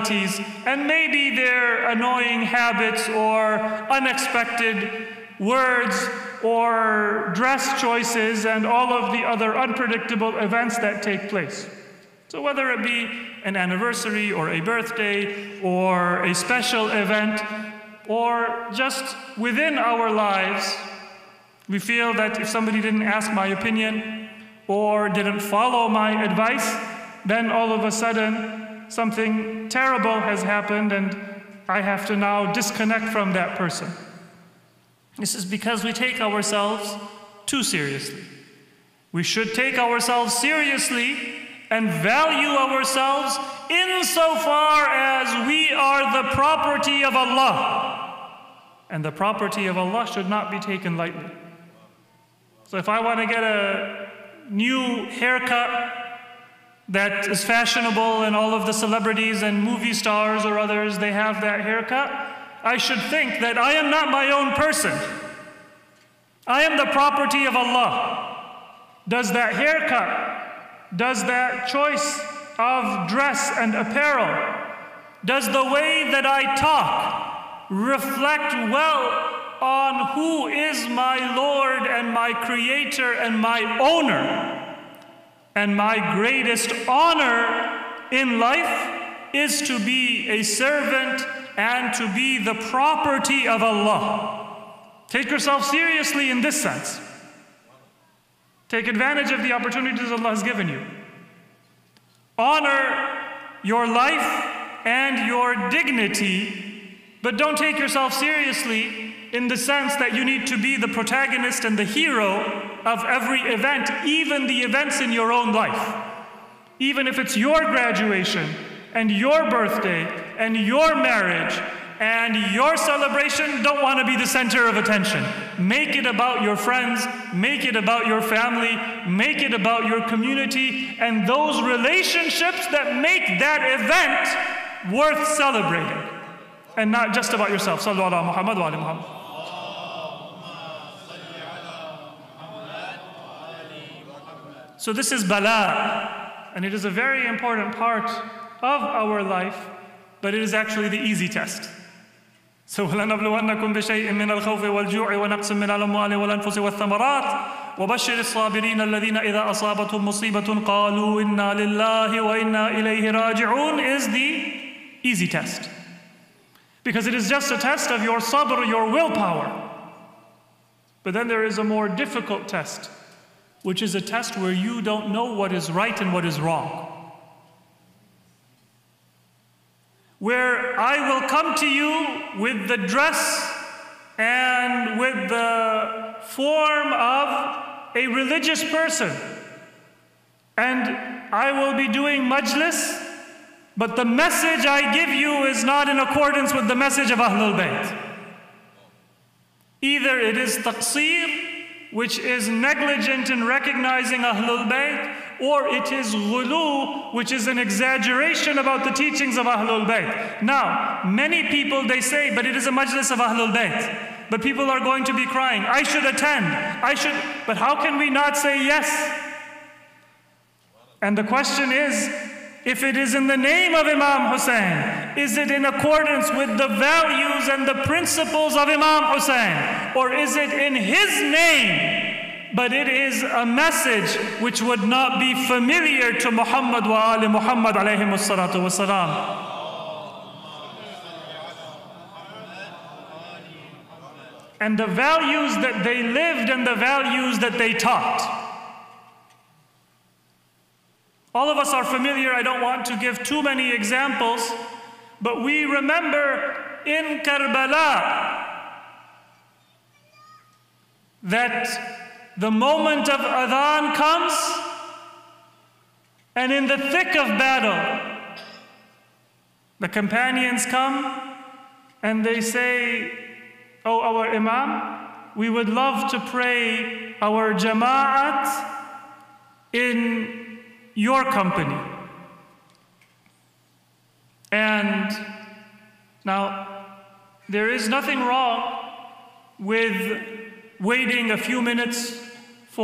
personalities, and maybe their annoying habits or unexpected words or dress choices and all of the other unpredictable events that take place. So whether it be an anniversary or a birthday or a special event or just within our lives, we feel that if somebody didn't ask my opinion or didn't follow my advice, then all of a sudden something terrible has happened and I have to now disconnect from that person. This is because we take ourselves too seriously. We should take ourselves seriously and value ourselves insofar as we are the property of Allah. And the property of Allah should not be taken lightly. So if I want to get a new haircut that is fashionable and all of the celebrities and movie stars or others, they have that haircut, I should think that I am not my own person. I am the property of Allah. Does that haircut, does that choice of dress and apparel, does the way that I talk reflect well on who is my Lord and my Creator and my owner? And my greatest honor in life is to be a servant and to be the property of Allah. Take yourself seriously in this sense. Take advantage of the opportunities Allah has given you. Honor your life and your dignity, but don't take yourself seriously in the sense that you need to be the protagonist and the hero of every event, even the events in your own life. Even if it's your graduation and your birthday and your marriage and your celebration, don't want to be the center of attention. Make it about your friends, make it about your family, make it about your community and those relationships that make that event worth celebrating. And not just about yourself. Sallu ala Muhammad wa ali Muhammad. So this is bala, and it is a very important part of our life, but it is actually the easy test. So وَلَنَبْلُوَنَّكُمْ بِشَيْءٍ مِّنَ الْخَوْفِ وَالْجُوعِ وَنَقْصٍ مِّنَ الْأَمْوَالِ وَالْأَنفُسِ وَالثَّمَرَاتِ وَبَشِّرِ الصَّابِرِينَ الَّذِينَ إِذَا أَصَابَتْهُمْ مُصِيبَةٌ قَالُوا إِنَّا لِلَّهِ وَإِنَّا إِلَيْهِ رَاجِعُونَ is the easy test. Because it is just a test of your sabr, your willpower. But then there is a more difficult test, which is a test where you don't know what is right and what is wrong. Where I will come to you with the dress and with the form of a religious person. And I will be doing majlis, but the message I give you is not in accordance with the message of Ahlul Bayt. Either it is taqseer, which is negligent in recognizing Ahlul Bayt, or it is ghulu, which is an exaggeration about the teachings of Ahlul Bayt. Now, many people, they say, but it is a majlis of Ahlul Bayt. But people are going to be crying, I should attend, but how can we not say yes? And the question is, if it is in the name of Imam Hussein, is it in accordance with the values and the principles of Imam Hussein? Or is it in his name, but it is a message which would not be familiar to Muhammad wa ali Muhammad alayhimus salatu wa salam? And the values that they lived and the values that they taught. All of us are familiar, I don't want to give too many examples, but we remember in Karbala that the moment of adhan comes, and in the thick of battle, the companions come and they say, "Oh, our Imam, we would love to pray our jama'at in your company." And now, there is nothing wrong with waiting a few minutes